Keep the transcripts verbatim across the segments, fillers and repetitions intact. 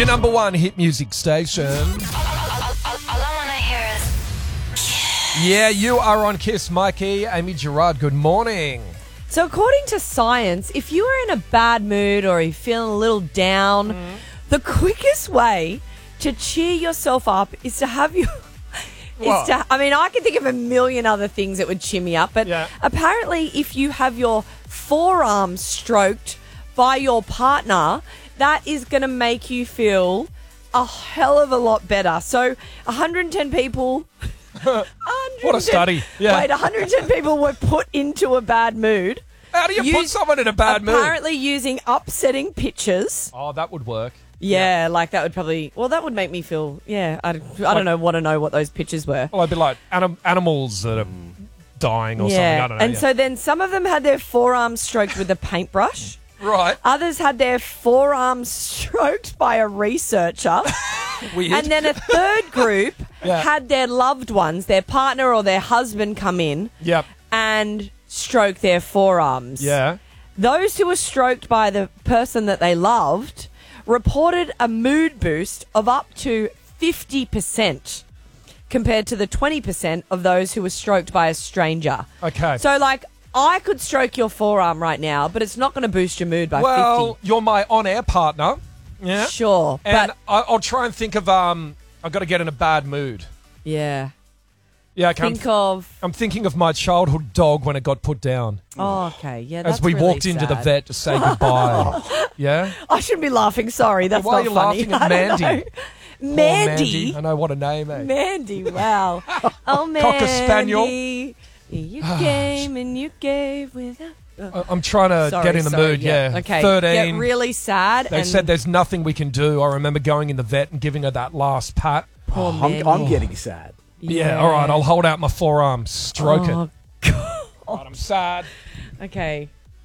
Your number one hit music station. All, all, all, all I want to hear is... Yeah, you are on Kiss. Mikey, Amy Gerard, good morning. So according to science, if you are in a bad mood or you're feeling a little down, Mm. the quickest way to cheer yourself up is to have you... What? Is to, I mean, I can think of a million other things that would cheer me up, but Yeah. apparently if you have your forearm stroked by your partner, that is going to make you feel a hell of a lot better. So one hundred ten people... What a study. Yeah. Wait, one hundred ten people were put into a bad mood. How do you put Use- someone in a bad mood? Apparently using upsetting pictures. Oh, that would work. Yeah, like that would probably... Well, that would make me feel... Yeah, I, I don't know, want to know what those pictures were. Well, I'd be like anim- animals that are dying or yeah, something. I don't know. and yeah. so then some of them had their forearms stroked with a paintbrush. Right. Others had their forearms stroked by a researcher. Weird. And then a third group Yeah. had their loved ones, their partner or their husband come in Yep. and stroke their forearms. Yeah. Those who were stroked by the person that they loved reported a mood boost of up to fifty percent compared to the twenty percent of those who were stroked by a stranger. Okay. So, like, I could stroke your forearm right now, but it's not going to boost your mood by well, you're my on-air partner. Yeah. fifty. Sure. And but, I- I'll try and think of, um, I've got to get in a bad mood. yeah. Yeah, okay. I'm, Think of... I'm thinking of my childhood dog when it got put down. Oh, okay. Yeah, that's As we really walked into the sad. vet to say goodbye. Yeah? I shouldn't be laughing. Sorry, that's Why are not you funny. laughing at I don't Mandy? know. Poor Mandy? I know what a name, eh? Mandy, wow. Oh, Mandy. Cocker spaniel. You came and you gave without... I- I'm trying to Sorry, get in the sorry, mood, yeah. Okay, thirteen. get really sad. They and said there's nothing we can do. I remember going in the vet and giving her that last pat. poor I'm, Mandy. I'm getting sad. Yeah, all right, I'll hold out my forearm, stroke Oh, it. God. Right, I'm sad. Okay.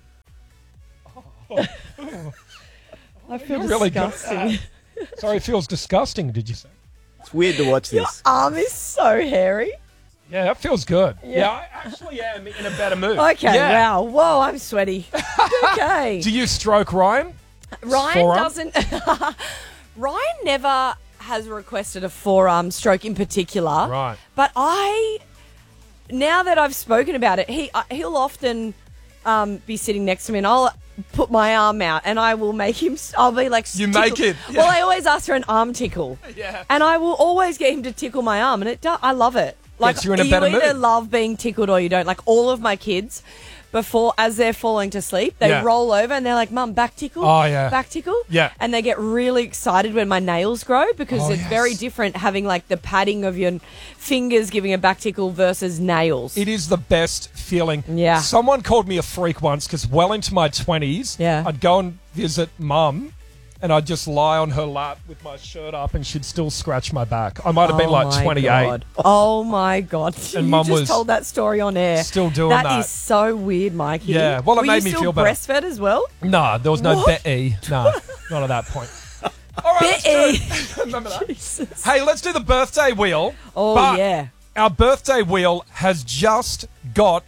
I feel You're really good. disgusting. Sorry, it feels disgusting, did you say? It's weird to watch Your this. arm is so hairy. Yeah, that feels good. Yeah, Yeah. I actually am in a better mood. Okay, Yeah. wow. Whoa, I'm sweaty. Okay. Do you stroke Ryan? Ryan Forearm? doesn't... Ryan never has requested a forearm stroke in particular. Right. But I... Now that I've spoken about it, he uh, he'll often um, be sitting next to me and I'll put my arm out and I will make him... I'll be like... You tickle- make it, yeah. Well, I always ask for an arm tickle. Yeah. And I will always get him to tickle my arm and it do, I love it. Like, Gets you in a you better either mood. love being tickled or you don't. Like, all of my kids, before, as they're falling to sleep, they Yeah. roll over and they're like, Mum, back tickle? Oh, yeah. Back tickle? Yeah. And they get really excited when my nails grow because Oh, it's yes. very different having, like, the padding of your fingers giving a back tickle versus nails. It is the best feeling. Yeah. Someone called me a freak once because well into my twenties, Yeah. I'd go and visit mum and I'd just lie on her lap with my shirt up and she'd still scratch my back. I might have been Oh like my twenty-eight. God. Oh, my God. And you Mum just was told that story on air. still doing that. That is so weird, Mikey. Yeah, well, it Were made you me still feel better. breastfed as well? No, there was no What? Betty. No, not at that point. All right, let's Betty. do- Remember that? Jesus. Hey, let's do the birthday wheel. Oh, But yeah. Our birthday wheel has just got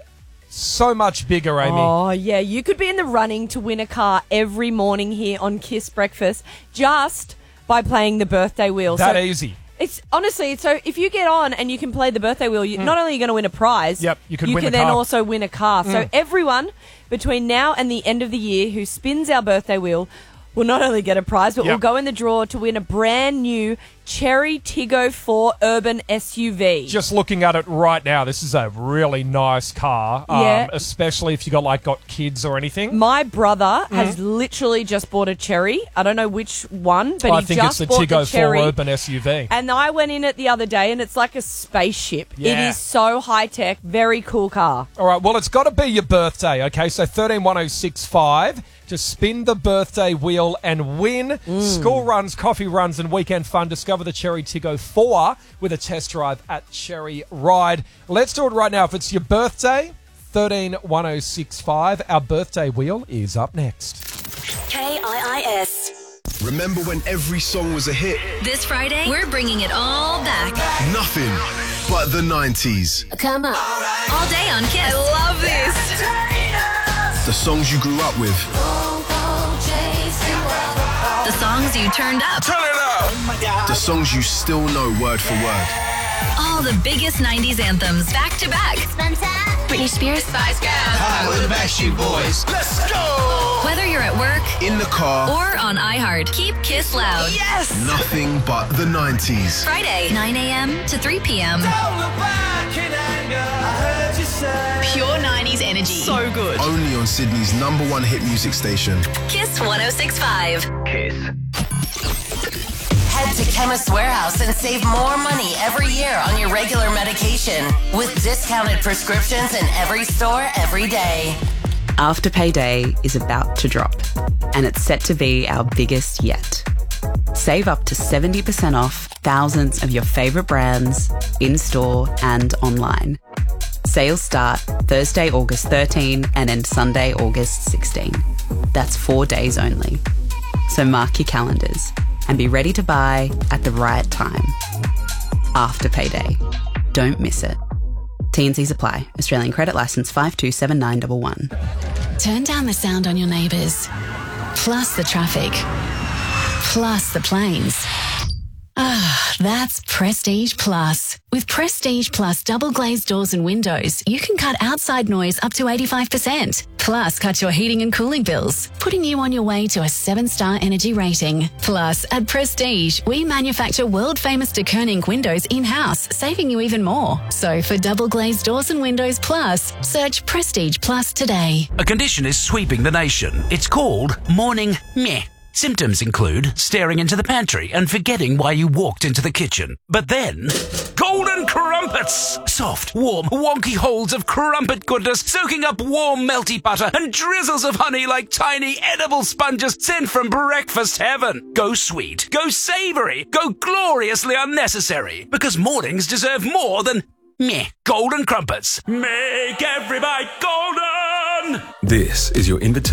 so much bigger, Amy. Oh, yeah. You could be in the running to win a car every morning here on Kiss Breakfast just by playing the birthday wheel. that so easy. It's honestly, so if you get on and you can play the birthday wheel, you, not only are you going to win a prize, Mm. Yep, you could you win can a then car. Mm. also win a car. So everyone between now and the end of the year who spins our birthday wheel will not only get a prize, but Yep. will go in the draw to win a brand new Cherry Tiggo four Urban S U V. Just looking at it right now, this is a really nice car. Um, Yeah. Especially if you got like got kids or anything. My brother Mm. has literally just bought a Cherry. I don't know which one, but I he think just it's the bought Tiggo the Cherry. four Urban S U V. And I went in it the other day, and it's like a spaceship. It Yeah. is so high tech, very cool car. All right, well, it's got to be your birthday, okay? So thirteen one oh six five to spin the birthday wheel and win school runs, coffee runs, and weekend fun. Discover the Cherry Tiggo four with a test drive at Cherry Ride. Let's do it right now. If it's your birthday, thirteen one oh six five. Our birthday wheel is up next. K I I S. Remember when every song was a hit? This Friday, we're bringing it all back. Nothing but the nineties. Come on. All day on Kiss. I love this. The songs you grew up with. The songs you turned up. Turn it The songs you still know word for word. All the biggest nineties anthems back to back. Britney Spears, Spice Girls. Hi, we're the Backstreet Boys. Let's go! Whether you're at work In the car, or on iHeart, keep Kiss loud. Yes! nothing but the nineties. Friday, nine a.m. to three p.m. Pure nineties energy. So good. Only on Sydney's number one hit music station. Kiss one oh six point five. Kiss. Head to Chemist Warehouse and save more money every year on your regular medication with discounted prescriptions in every store every day. Afterpay Day is about to drop, and it's set to be our biggest yet. Save up to seventy percent off thousands of your favourite brands in-store and online. Sales start Thursday, August thirteenth and end Sunday, August sixteenth. That's four days only. So mark your calendars and be ready to buy at the right time. Afterpay Day. Don't miss it. T and Cs apply. Australian credit licence five two seven nine one one. Turn down the sound on your neighbours, plus the traffic, plus the planes. Ah, that's Prestige Plus. With Prestige Plus double glazed doors and windows, you can cut outside noise up to eighty-five percent. Plus, cut your heating and cooling bills, putting you on your way to a seven-star energy rating. Plus, at Prestige, we manufacture world-famous de Koning windows in-house, saving you even more. So for double glazed doors and windows plus, search Prestige Plus today. A condition is sweeping the nation. It's called morning meh. Symptoms include staring into the pantry and forgetting why you walked into the kitchen. But then, golden crumpets! Soft, warm, wonky holes of crumpet goodness soaking up warm, melty butter and drizzles of honey like tiny edible sponges sent from breakfast heaven. Go sweet, go savoury, go gloriously unnecessary. Because mornings deserve more than meh. Golden crumpets. Make every bite golden! This is your invitation.